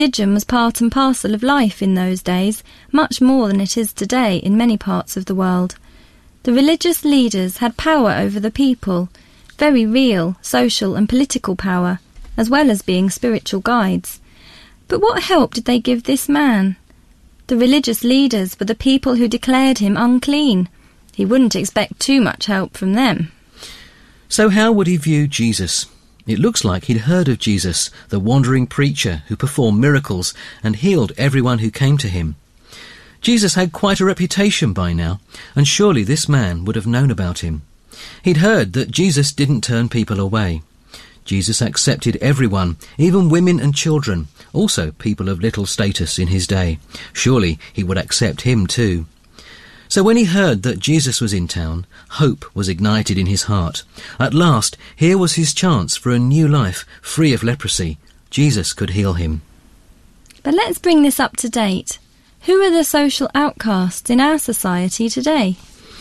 Religion was part and parcel of life in those days, much more than it is today in many parts of the world. The religious leaders had power over the people, very real social and political power, as well as being spiritual guides. But what help did they give this man? The religious leaders were the people who declared him unclean. He wouldn't expect too much help from them. So how would he view Jesus? It looks like he'd heard of Jesus, the wandering preacher who performed miracles and healed everyone who came to him. Jesus had quite a reputation by now, and surely this man would have known about him. He'd heard that Jesus didn't turn people away. Jesus accepted everyone, even women and children, also people of little status in his day. Surely he would accept him too. So when he heard that Jesus was in town, hope was ignited in his heart. At last, here was his chance for a new life, free of leprosy. Jesus could heal him. But let's bring this up to date. Who are the social outcasts in our society today?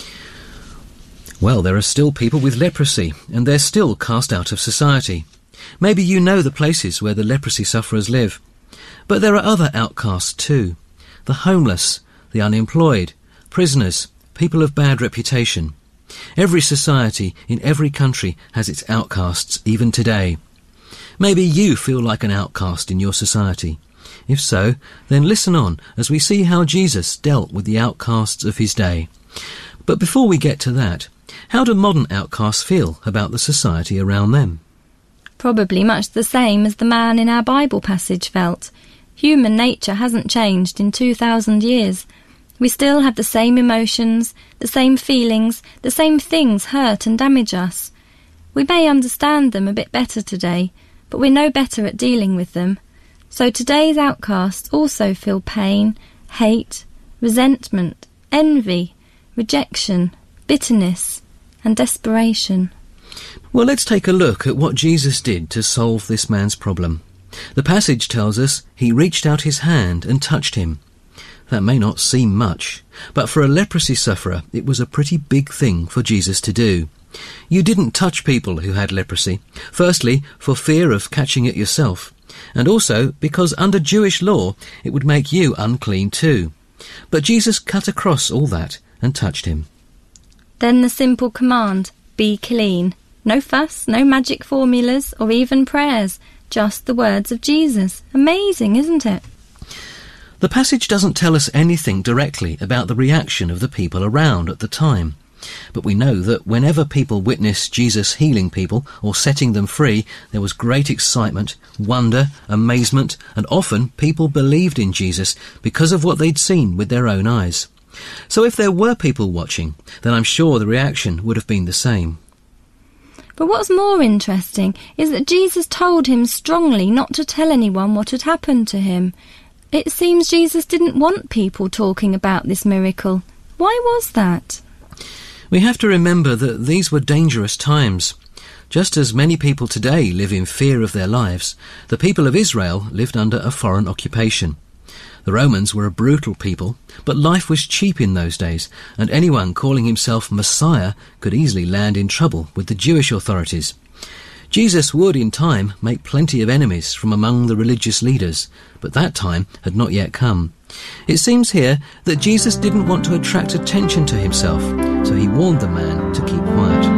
Well, there are still people with leprosy, and they're still cast out of society. Maybe you know the places where the leprosy sufferers live. But there are other outcasts too. The homeless, the unemployed, prisoners, people of bad reputation. Every society in every country has its outcasts, even today. Maybe you feel like an outcast in your society. If so, then listen on as we see how Jesus dealt with the outcasts of his day. But before we get to that, how do modern outcasts feel about the society around them? Probably much the same as the man in our Bible passage felt. Human nature hasn't changed in 2,000 years. We still have the same emotions, the same feelings, the same things hurt and damage us. We may understand them a bit better today, but we're no better at dealing with them. So today's outcasts also feel pain, hate, resentment, envy, rejection, bitterness, and desperation. Well, let's take a look at what Jesus did to solve this man's problem. The passage tells us he reached out his hand and touched him. That may not seem much, but for a leprosy sufferer it was a pretty big thing for Jesus to do. You didn't touch people who had leprosy, firstly for fear of catching it yourself, and also because under Jewish law it would make you unclean too. But Jesus cut across all that and touched him. Then the simple command, be clean. No fuss, no magic formulas or even prayers, just the words of Jesus. Amazing, isn't it? The passage doesn't tell us anything directly about the reaction of the people around at the time. But we know that whenever people witnessed Jesus healing people or setting them free, there was great excitement, wonder, amazement, and often people believed in Jesus because of what they'd seen with their own eyes. So if there were people watching, then I'm sure the reaction would have been the same. But what's more interesting is that Jesus told him strongly not to tell anyone what had happened to him. It seems Jesus didn't want people talking about this miracle. Why was that? We have to remember that these were dangerous times. Just as many people today live in fear of their lives, the people of Israel lived under a foreign occupation. The Romans were a brutal people, but life was cheap in those days, and anyone calling himself Messiah could easily land in trouble with the Jewish authorities. Jesus would, in time, make plenty of enemies from among the religious leaders, but that time had not yet come. It seems here that Jesus didn't want to attract attention to himself, so he warned the man to keep quiet.